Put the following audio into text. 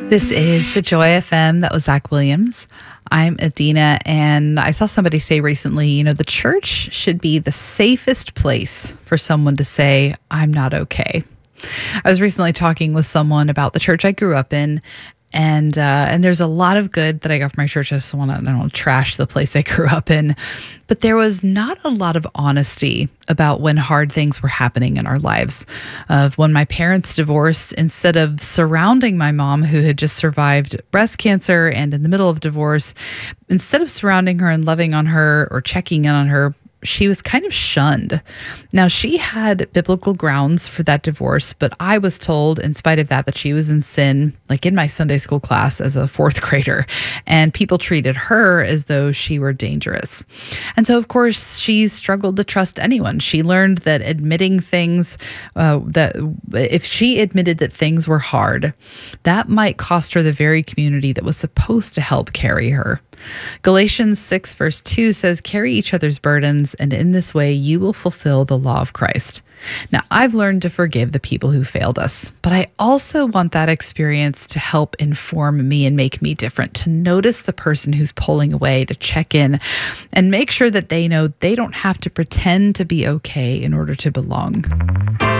This is the Joy FM. That was Zach Williams. I'm Adina, and I saw somebody say recently, the church should be the safest place for someone to say, I'm not okay. I was recently talking with someone about the church I grew up in, and there's a lot of good that I got from my church. I just want to trash the place I grew up in. But there was not a lot of honesty about when hard things were happening in our lives. When my parents divorced, instead of surrounding my mom, who had just survived breast cancer and in the middle of divorce, instead of surrounding her and loving on her or checking in on her, she was kind of shunned. Now, she had biblical grounds for that divorce, but I was told, in spite of that she was in sin, like in my Sunday school class as a fourth grader, and people treated her as though she were dangerous. And so, of course, she struggled to trust anyone. She learned that admitting things, that if she admitted that things were hard, that might cost her the very community that was supposed to help carry her. Galatians 6 verse 2 says, carry each other's burdens, and in this way you will fulfill the law of Christ. Now, I've learned to forgive the people who failed us, but I also want that experience to help inform me and make me different, to notice the person who's pulling away, to check in and make sure that they know they don't have to pretend to be okay in order to belong.